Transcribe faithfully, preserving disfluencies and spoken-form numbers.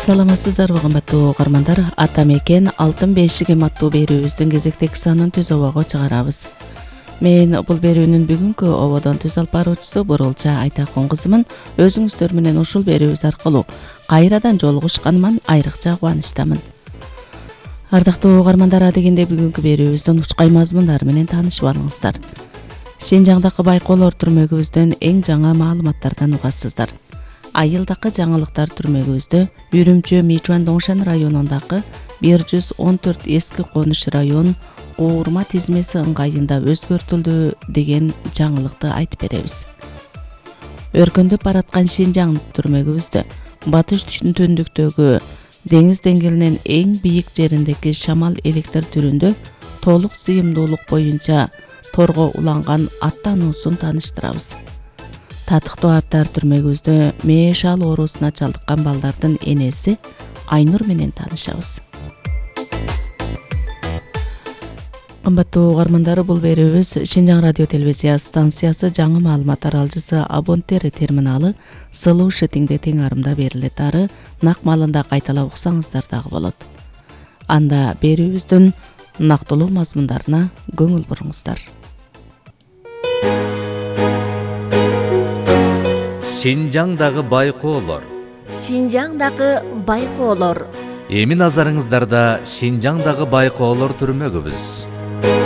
Саламатсыздарбы кымбаттуу угармандар, ата мекен алтын бешиги аттуу берүүбүздүн кезектеги санын түз обого чыгарабыз. Мен бул берүүнүн бүгүнкү ободон түз алып баруучусу Бурулча Айтакун кызымын. Өзүңүздөр менен ушул берүүбүз аркылуу кайрадан жолугушканыма айрыкча кубанычтамын. Ардактуу угармандар, дегенде бүгүнкү берүүбүздүн учкай мазмундары менен таанышып алыңыздар. Шинжаңдагы байкоолор түрмөгүбүздөн эң жаңы маалыматтардан угасыздар. Айылдакы жаңылыктар түрмөгүбүздө Үрүмчү Мичуан Доңшан районундагы бир жүз он төрт эски конуш район уурма тизмеси ыңгайында өзгөртүлдү деген жаңылыкты айтып беребиз. Өркүндөп бараткан Шинжаң түрмөгүбүздө батыш түндүктөгү деңиз деңгээлинен эң бийик жериндеги шамал электр түрүндө толук сыйымдуулук боюнча торго уланган аттануусун тааныштырабыз. Татыктуу аптар түрмөгүбүздө мээшал оорусуна чалдыккан балдардын энеси Айнур менен таанышабыз. Кымбаттуу угармандар, бул берүүбүз Шинжаң радио телевизия станциясы жаңы маалымат аралжысы абоненттер терминалы сылуу шитиңде тең арымда берилет. Ары нак маалында кайталап уксаңыздар дагы болот. Анда берүүбүздүн нактылуу мазмундарына көңүл буруңуздар. Шинжаңдагы байкоолор. Шинжаңдагы байкоолор. Эми назарыңыздарда Шинжаңдагы байкоолор түрмөгүбүз.